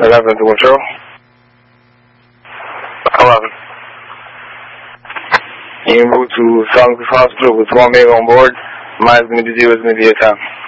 11 to control. 11. En route to Sonic Hospital with 1 meg on board. Mine's going to be 0 is going to be a time.